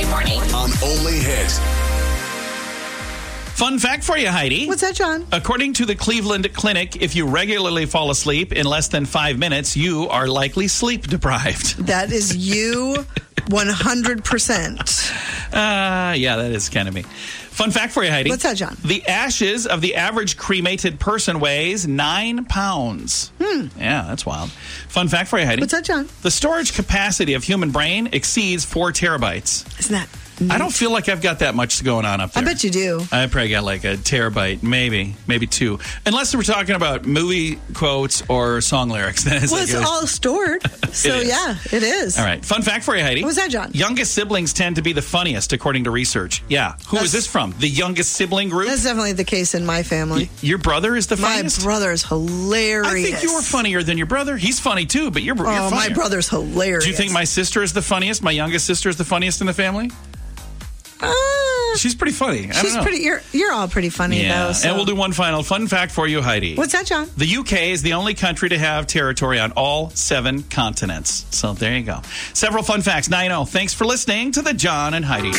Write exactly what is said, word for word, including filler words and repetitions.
morning. On Only Hit. Fun fact for you, Heidi. What's that, John? According to the Cleveland Clinic, if you regularly fall asleep in less than five minutes, you are likely sleep deprived. That is you one hundred percent. Uh, yeah, that is kind of me. Fun fact for you, Heidi. What's that, John? The ashes of the average cremated person weighs nine pounds. Hmm. Yeah, that's wild. Fun fact for you, Heidi. What's that, John? The storage capacity of human brain exceeds four terabytes. Isn't that I don't feel like I've got that much going on up there. I bet you do. I probably got like a terabyte, maybe, maybe two. Unless we're talking about movie quotes or song lyrics. Then it's Well, like it's a- all stored. So, is. yeah, it is. All right. Fun fact for you, Heidi. What's that, John? Youngest siblings tend to be the funniest, according to research. Yeah. Who is That's- this from? The youngest sibling group? That's definitely the case in my family. Your brother is the My funniest? brother is hilarious. I think you're funnier than your brother. He's funny, too, but you're, you're Oh, funnier. my brother's hilarious. Do you think my sister is the funniest? My youngest sister is the funniest in the family? Uh, She's pretty funny. I she's don't know. pretty. You're you're all pretty funny Yeah. though. So. And we'll do one final fun fact for you, Heidi. What's that, John? The U K is the only country to have territory on all seven continents. So there you go. Several fun facts. nine oh. Thanks for listening to the John and Heidi.